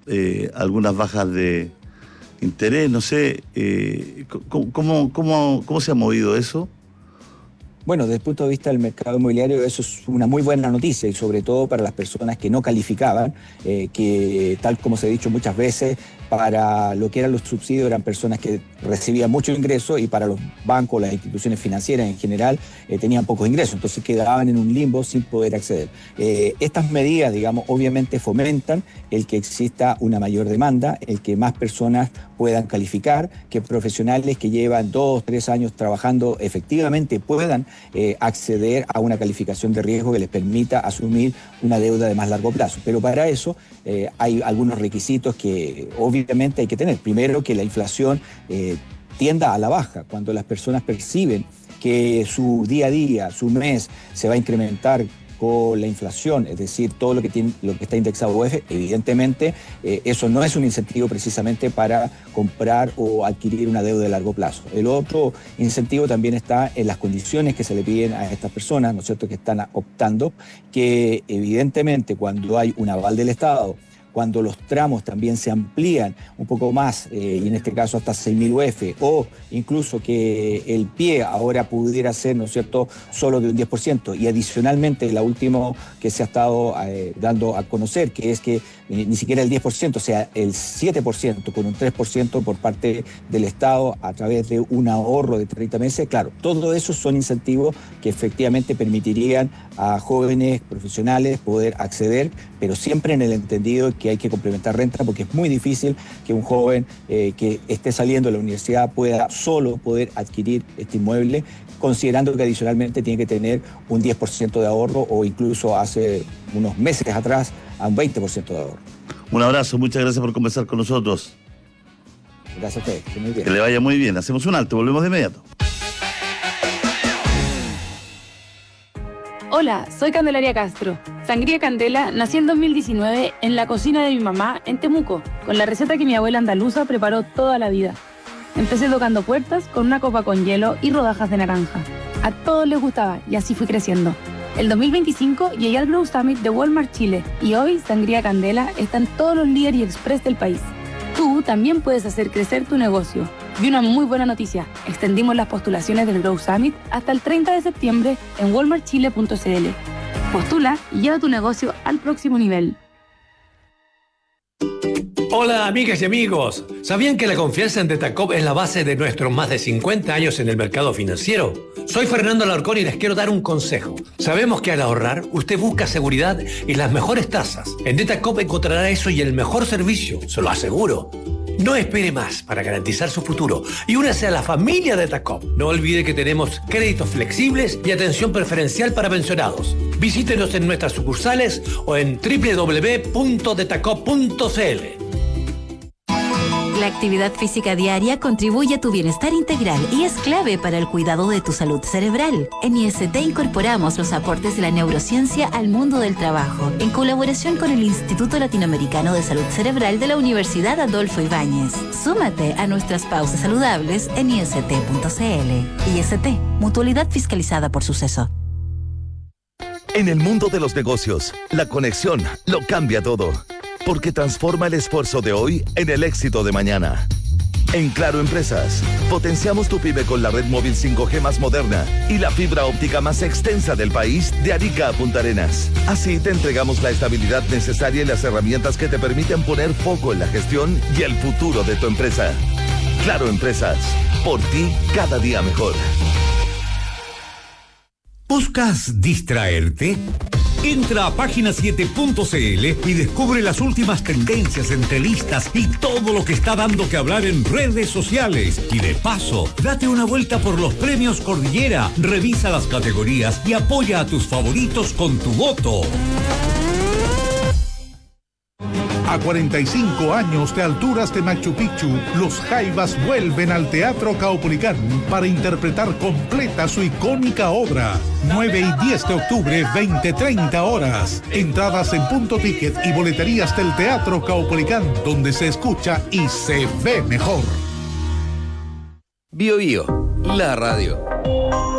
algunas bajas de interés, no sé, ¿cómo se ha movido eso? Bueno, desde el punto de vista del mercado inmobiliario, eso es una muy buena noticia y sobre todo para las personas que no calificaban, que tal como se ha dicho muchas veces, para lo que eran los subsidios eran personas que recibían mucho ingreso y para los bancos, las instituciones financieras en general, tenían pocos ingresos, entonces quedaban en un limbo sin poder acceder. Estas medidas, digamos, obviamente fomentan el que exista una mayor demanda, el que más personas puedan calificar, que profesionales que llevan 2 o 3 años trabajando efectivamente puedan acceder a una calificación de riesgo que les permita asumir una deuda de más largo plazo. Pero para eso hay algunos requisitos que obviamente hay que tener. Primero, que la inflación tienda a la baja. Cuando las personas perciben que su día a día, su mes, se va a incrementar con la inflación, es decir, todo lo que está indexado UEF, evidentemente eso no es un incentivo precisamente para comprar o adquirir una deuda de largo plazo. El otro incentivo también está en las condiciones que se le piden a estas personas, ¿no es cierto?, que están optando, que evidentemente cuando hay un aval del Estado, cuando los tramos también se amplían un poco más, y en este caso hasta 6.000 UF, o incluso que el pie ahora pudiera ser, ¿no es cierto?, solo de un 10%, y adicionalmente la última que se ha estado dando a conocer, que es que ni siquiera el 10%, o sea, el 7%, con un 3% por parte del Estado a través de un ahorro de 30 meses, claro, todo eso son incentivos que efectivamente permitirían a jóvenes profesionales poder acceder, pero siempre en el entendido que hay que complementar renta, porque es muy difícil que un joven que esté saliendo de la universidad pueda solo poder adquirir este inmueble, considerando que adicionalmente tiene que tener un 10% de ahorro o incluso hace unos meses atrás a un 20% de ahorro. Un abrazo, muchas gracias por conversar con nosotros. Gracias a ustedes, que muy bien. Que le vaya muy bien. Hacemos un alto, volvemos de inmediato. Hola, soy Candelaria Castro. Sangría Candela nació en 2019 en la cocina de mi mamá en Temuco, con la receta que mi abuela andaluza preparó toda la vida. Empecé tocando puertas con una copa con hielo y rodajas de naranja. A todos les gustaba y así fui creciendo. El 2025 llegué al Grow Summit de Walmart Chile y hoy Sangría Candela está en todos los líderes y express del país. Tú también puedes hacer crecer tu negocio. Y una muy buena noticia, extendimos las postulaciones del Grow Summit hasta el 30 de septiembre en walmartchile.cl. Postula y lleva tu negocio al próximo nivel. Hola amigas y amigos, ¿sabían que la confianza en Datacop es la base de nuestros más de 50 años en el mercado financiero? Soy Fernando Alarcón y les quiero dar un consejo. Sabemos que al ahorrar, usted busca seguridad y las mejores tasas. En Datacop encontrará eso y el mejor servicio, se lo aseguro. No espere más para garantizar su futuro y únase a la familia de Datacop. No olvide que tenemos créditos flexibles y atención preferencial para pensionados. Visítenos en nuestras sucursales o en www.detacop.cl. La actividad física diaria contribuye a tu bienestar integral y es clave para el cuidado de tu salud cerebral. En IST incorporamos los aportes de la neurociencia al mundo del trabajo, en colaboración con el Instituto Latinoamericano de Salud Cerebral de la Universidad Adolfo Ibáñez. Súmate a nuestras pausas saludables en ist.cl. IST, mutualidad fiscalizada por Suceso. En el mundo de los negocios, la conexión lo cambia todo. Porque transforma el esfuerzo de hoy en el éxito de mañana. En Claro Empresas, potenciamos tu pyme con la red móvil 5G más moderna y la fibra óptica más extensa del país de Arica a Punta Arenas. Así te entregamos la estabilidad necesaria y las herramientas que te permiten poner foco en la gestión y el futuro de tu empresa. Claro Empresas, por ti cada día mejor. ¿Buscas distraerte? Entra a página7.cl y descubre las últimas tendencias, entrevistas y todo lo que está dando que hablar en redes sociales. Y de paso, date una vuelta por los premios Cordillera, revisa las categorías y apoya a tus favoritos con tu voto. A 45 años de alturas de Machu Picchu, los Jaivas vuelven al Teatro Caupolicán para interpretar completa su icónica obra. 9 y 10 de octubre, 20-30 horas. Entradas en Punto Ticket y boleterías del Teatro Caupolicán, donde se escucha y se ve mejor. Bio Bio, la radio.